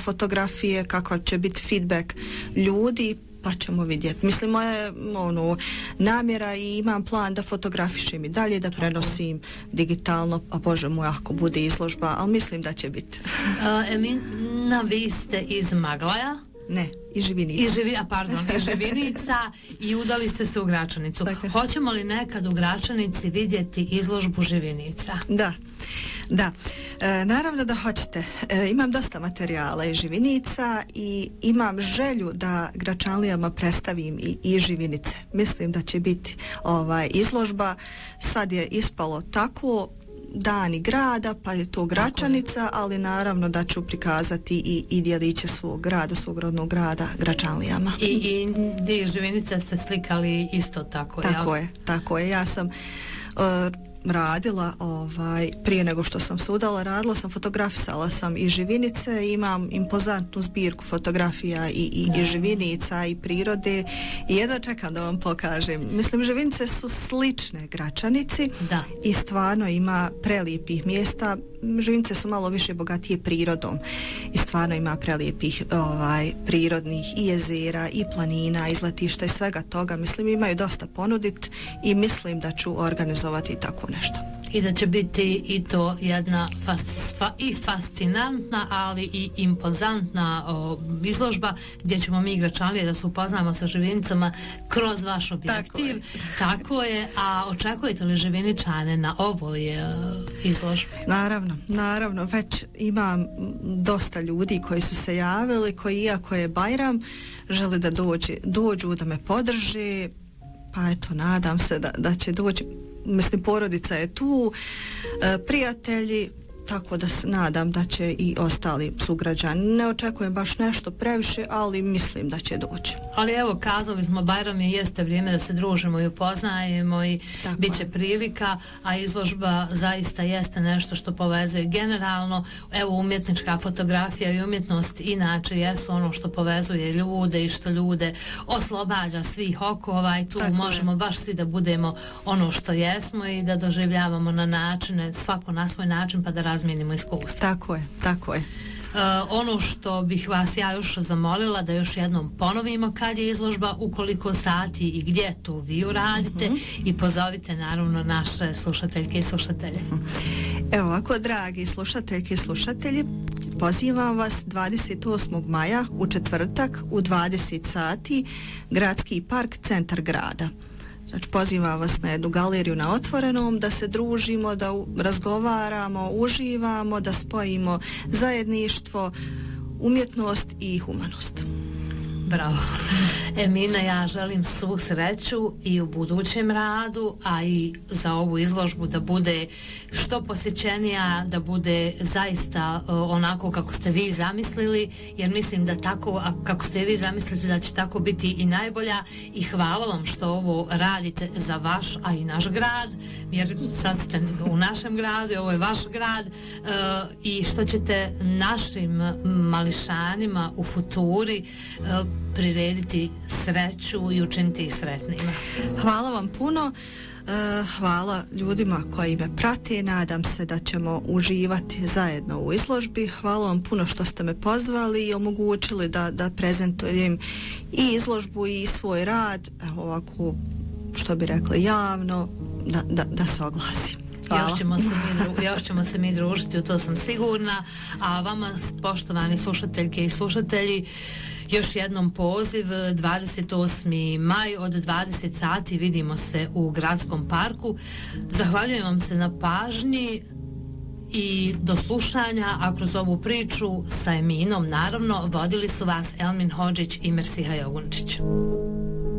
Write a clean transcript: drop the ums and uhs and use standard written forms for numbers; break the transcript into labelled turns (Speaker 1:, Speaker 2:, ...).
Speaker 1: fotografije, kakav će biti feedback ljudi, pa ćemo vidjeti. Mislim, moja namjera i imam plan da fotografišem i dalje, da prenosim digitalno, a Bože moj, ako bude izložba, ali mislim da će biti.
Speaker 2: Emina, vi ste iz Maglaja?
Speaker 1: Ne, iz Živinica.
Speaker 2: Iz Živinica i udali ste se u Gračanicu. Dakle. Hoćemo li nekad u Gračanici vidjeti izložbu Živinica?
Speaker 1: Da. Naravno da hoćete. Imam dosta materijala iz Živinica i imam želju da Gračanlijama predstavim i Živinice. Mislim da će biti izložba. Sad je ispalo tako dani grada, pa je to Gračanica, ali naravno da ću prikazati i dijeliće svog grada, svog rodnog grada Gračanlijama.
Speaker 2: I Živinica ste slikali isto tako,
Speaker 1: Tako je. Ja sam radila prije nego što sam se udala, radila sam, fotografisala sam i Živinice, imam impozantnu zbirku fotografija i Živinica i prirode i jedva čekam da vam pokažem. Mislim, Živinice su slične Gračanici i stvarno ima prelijepih mjesta. Živinice su malo više bogatije prirodom i stvarno ima prelijepih prirodnih i jezera i planina, izletišta i svega toga. Mislim, imaju dosta ponudit i mislim da ću organizovati tako nešto.
Speaker 2: I da će biti i to jedna i fascinantna, ali i impozantna izložba gdje ćemo mi Gračanlije da se upoznamo sa Živinicama kroz vaš objektiv. Tako je. A očekujete li Živiničane na ovoj izložbi?
Speaker 1: Naravno, već imam dosta ljudi koji su se javili, koji iako je Bajram žele da dođu da me podrže, pa eto, nadam se da će doći. Mislim, porodica je tu, prijatelji, tako da se nadam da će i ostali sugrađani. Ne očekujem baš nešto previše, ali mislim da će doći.
Speaker 2: Ali evo, kazali smo, Bajram jeste vrijeme da se družimo i upoznajemo i bit će prilika, a izložba zaista jeste nešto što povezuje generalno. Evo, umjetnička fotografija i umjetnost inače jesu ono što povezuje ljude i što ljude oslobađa svih okova i tu možemo baš svi da budemo ono što jesmo i da doživljavamo na načine, svako na svoj način, pa da razmijenimo iskustva.
Speaker 1: Tako je.
Speaker 2: Ono što bih vas ja još zamolila da još jednom ponovimo kad je izložba, u koliko sati i gdje to vi uradite i pozovite naravno naše slušateljke i slušatelje.
Speaker 1: Evo ovako, dragi slušateljke i slušatelji, pozivam vas 28. maja u četvrtak u 20 sati, Gradski park, centar grada. Znači, pozivam vas na jednu galeriju na otvorenom, da se družimo, da razgovaramo, uživamo, da spojimo zajedništvo, umjetnost i humanost.
Speaker 2: Bravo. Emina, ja želim svu sreću i u budućem radu, a i za ovu izložbu da bude što posjećenija, da bude zaista onako kako ste vi zamislili, jer mislim da tako, kako ste vi zamislili, da će tako biti i najbolja, i hvala vam što ovo radite za vaš, a i naš grad, jer sad ste u našem gradu, ovo je vaš grad, i što ćete našim mališanima u futuri prirediti sreću i učiniti ih sretnima.
Speaker 1: Hvala vam puno. Hvala ljudima koji me prate, nadam se da ćemo uživati zajedno u izložbi. Hvala vam puno što ste me pozvali i omogućili da prezentujem i izložbu i svoj rad, ovako, što bi rekli, javno, da se oglasim.
Speaker 2: Još ćemo se mi družiti, u to sam sigurna. A vama, poštovani slušateljke i slušatelji, još jednom poziv, 28. maj od 20 sati vidimo se u Gradskom parku. Zahvaljujem vam se na pažnji i do slušanja, a kroz ovu priču sa Eminom naravno vodili su vas Elmin Hodžić i Mersiha Jogunčić.